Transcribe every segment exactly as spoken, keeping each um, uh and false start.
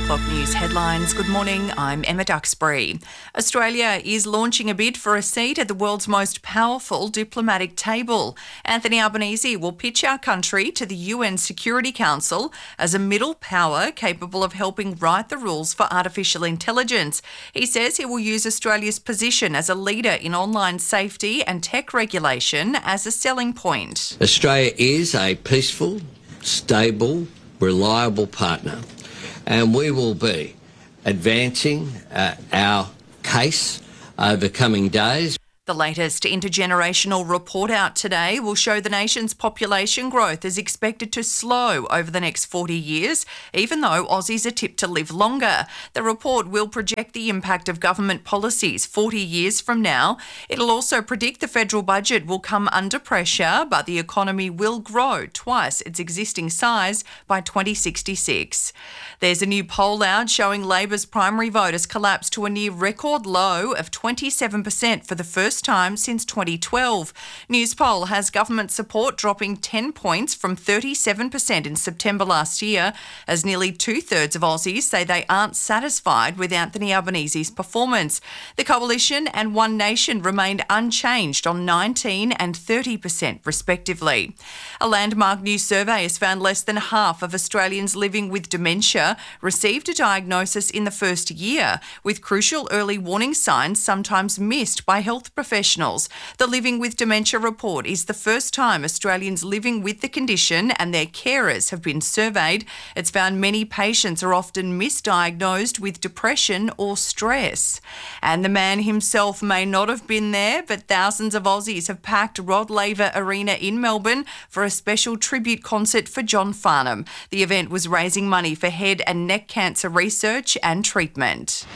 O'clock news headlines. Good morning, I'm Emma Duxbury. Australia is launching a bid for a seat at the world's most powerful diplomatic table. Anthony Albanese will pitch our country to the U N Security Council as a middle power capable of helping write the rules for artificial intelligence. He says he will use Australia's position as a leader in online safety and tech regulation as a selling point. Australia is a peaceful, stable, reliable partner, and we will be advancing uh, our case over coming days. The latest intergenerational report out today will show the nation's population growth is expected to slow over the next forty years, even though Aussies are tipped to live longer. The report will project the impact of government policies forty years from now. It'll also predict the federal budget will come under pressure, but the economy will grow twice its existing size by twenty sixty-six. There's a new poll out showing Labor's primary vote has collapsed to a near record low of twenty-seven percent for the first time since twenty twelve. Newspoll has government support dropping ten points from thirty-seven percent in September last year, as nearly two-thirds of Aussies say they aren't satisfied with Anthony Albanese's performance. The Coalition and One Nation remained unchanged on nineteen and thirty percent respectively. A landmark new survey has found less than half of Australians living with dementia received a diagnosis in the first year, with crucial early warning signs sometimes missed by health professionals. The Living with Dementia report is the first time Australians living with the condition and their carers have been surveyed. It's found many patients are often misdiagnosed with depression or stress. And the man himself may not have been there, but thousands of Aussies have packed Rod Laver Arena in Melbourne for a special tribute concert for John Farnham. The event was raising money for head and neck cancer research and treatment.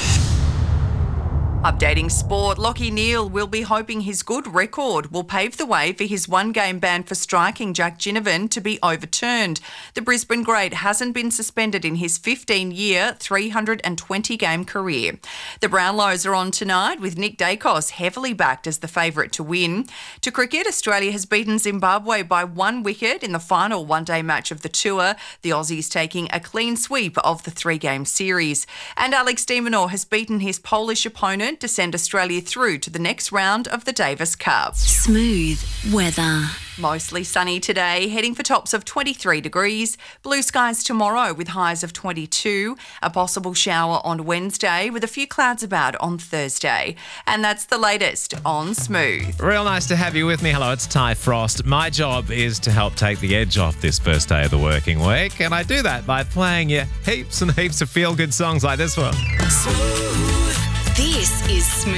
Updating sport, Lachie Neale will be hoping his good record will pave the way for his one-game ban for striking Jack Ginnivan to be overturned. The Brisbane great hasn't been suspended in his fifteen-year, three hundred twenty game career. The Brownlows are on tonight with Nick Dacos heavily backed as the favourite to win. To cricket, Australia has beaten Zimbabwe by one wicket in the final one-day match of the tour, the Aussies taking a clean sweep of the three-game series. And Alex de Minaur has beaten his Polish opponent to send Australia through to the next round of the Davis Cup. Smooth weather. Mostly sunny today, heading for tops of twenty-three degrees. Blue skies tomorrow with highs of twenty-two. A possible shower on Wednesday with a few clouds about on Thursday. And that's the latest on Smooth. Real nice to have you with me. Hello, it's Ty Frost. My job is to help take the edge off this first day of the working week, and I do that by playing you heaps and heaps of feel-good songs like this one. Smooth. This is Smooth.